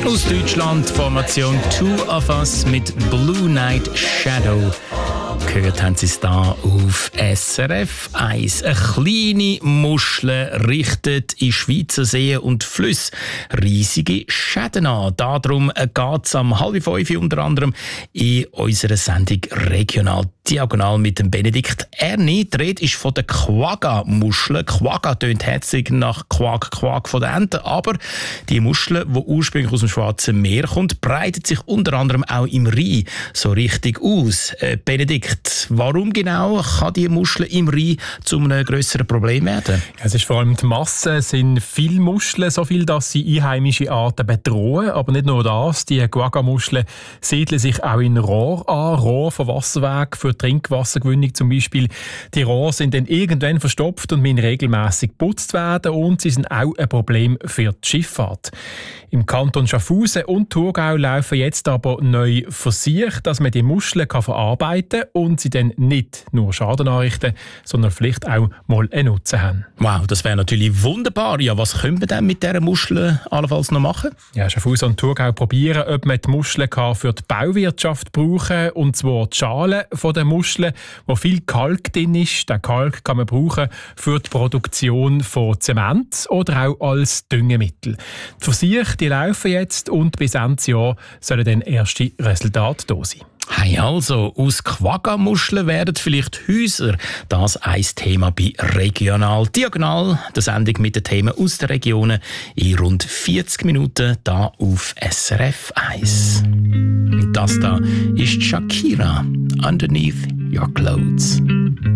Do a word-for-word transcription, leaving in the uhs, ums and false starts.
Aus Deutschland, Formation Two of Us mit Blue Night Shadow. Gehört haben Sie es da auf S R F eins. Eine kleine Muschel richtet in Schweizer Seen und Flüsse riesige Schäden an. Darum geht es am halb fünf unter anderem in unserer Sendung Regional Diagonal mit dem Benedikt Erni. Die Rede ist von der Quagga-Muschel. Quagga tönt herzig nach Quag, Quag von der Ente, aber die Muschel, die ursprünglich aus dem Schwarzen Meer kommt, breitet sich unter anderem auch im Rhein so richtig aus. Äh, Benedikt, warum genau kann die Muschel im Rhein zu einem grösseren Problem werden? Ja, es ist vor allem die Masse. Es sind viele Muscheln, so viel, dass sie einheimische Arten bedrohen. Aber nicht nur das, die Quagga-Muscheln siedeln sich auch in Rohr an, Rohr von Wasserweg für Trinkwassergewinnung zum Beispiel. Die Rohre sind dann irgendwann verstopft und müssen regelmässig geputzt werden und sie sind auch ein Problem für die Schifffahrt. Im Kanton Schaffhausen und Thurgau laufen jetzt aber neue Versuche, dass man die Muscheln kann verarbeiten kann und sie dann nicht nur Schaden anrichten, sondern vielleicht auch mal einen Nutzen haben. Wow, das wäre natürlich wunderbar. Ja, was können wir denn mit dieser Muschel allenfalls noch machen? Ja, Schaffhausen und Thurgau probieren, ob man die Muscheln kann für die Bauwirtschaft brauchen kann, und zwar die Schalen von der Muscheln, wo viel Kalk drin ist. Den Kalk kann man brauchen für die Produktion von Zement oder auch als Düngemittel. Die Versuche, die laufen jetzt und bis Ende Jahr sollen dann erste Resultate da sein. Hey, also, aus Quagga-Muscheln werden vielleicht Häuser. Das ein Thema bei Regional Diagonal. Die Sendung mit den Themen aus den Regionen in rund vierzig Minuten hier auf S R F eins. Das da ist Shakira, Underneath Your Clothes.